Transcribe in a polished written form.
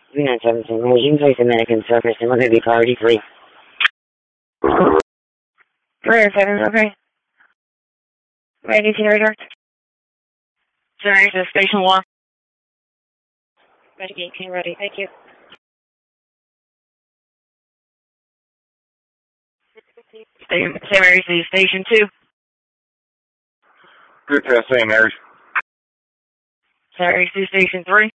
3917, you can place American Surface and let me be priority 3. 307, okay. Ready to radar? Sorry, to Station 1. Ready, ready, thank you. St. Mary's to Station 2. Good test, St. Mary's. St. Mary's to Station 3.